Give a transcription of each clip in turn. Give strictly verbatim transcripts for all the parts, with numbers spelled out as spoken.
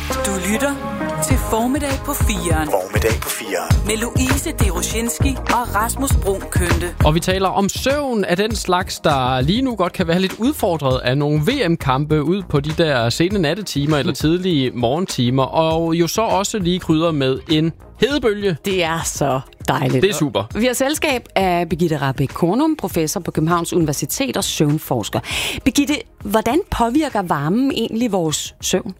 Du lytter til Formiddag på firen. Formiddag på firen. Med Louise Deroshinski og Rasmus Brun Kønte. Og vi taler om søvn af den slags, der lige nu godt kan være lidt udfordret af nogle V M-kampe ud på de der sene nattetimer eller tidlige morgentimer. Og jo så også lige krydder med en hedebølge. Det er så dejligt. Det er super. Vi har selskab af Birgitte Rahbek Kornum, professor på Københavns Universitet og søvnforsker. Birgitte, hvordan påvirker varmen egentlig vores søvn?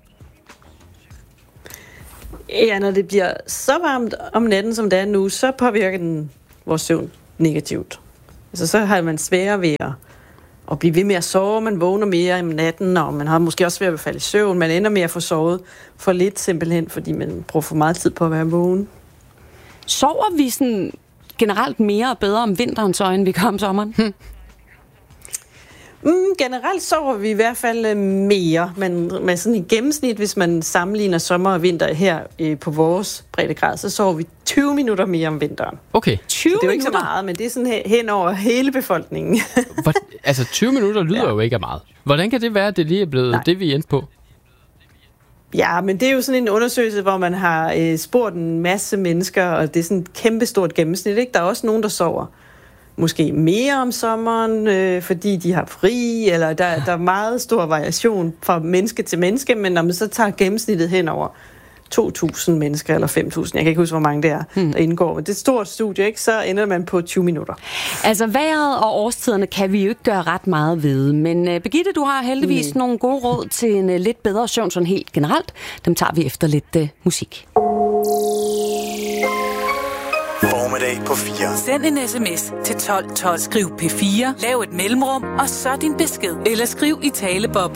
Ja, når det bliver så varmt om natten, som det er nu, så påvirker den vores søvn negativt. Altså, så har man sværere ved at, at blive ved med at sove. Man vågner mere om natten, og man har måske også svært ved at falde i søvn. Man ender med at få sovet for lidt simpelthen, fordi man bruger for meget tid på at være vågen. Sover vi sådan generelt mere og bedre om vinteren, så end vi gør om sommeren? Hm. Mm, generelt sover vi i hvert fald mere, men med sådan i gennemsnit, hvis man sammenligner sommer og vinter her øh, på vores breddegrad, så sover vi tyve minutter mere om vinteren. Okay. tyve så det er jo ikke minutter? så meget, men det er sådan hen over hele befolkningen. Hvor, altså tyve minutter lyder ja. jo ikke af meget. Hvordan kan det være, at det lige er blevet Nej. det, vi endte på? Ja, men det er jo sådan en undersøgelse, hvor man har øh, spurgt en masse mennesker, og det er sådan et kæmpestort gennemsnit, ikke? Der er også nogen, der sover måske mere om sommeren, øh, fordi de har fri, eller der, der er meget stor variation fra menneske til menneske, men når man så tager gennemsnittet hen over to tusind mennesker, eller fem tusind, jeg kan ikke huske, hvor mange det er, hmm. der indgår, men det er et stort studie, ikke? Så ender man på tyve minutter. Altså vejret og årstiderne kan vi jo ikke gøre ret meget ved, men uh, Birgitte, du har heldigvis mm. nogle gode råd til en uh, lidt bedre søvn sådan helt generelt. Dem tager vi efter lidt uh, musik. Formiddag på firen. Send en sms til tolv tolv. Skriv P fire, lav et mellemrum, og så din besked. Eller skriv i taleboble.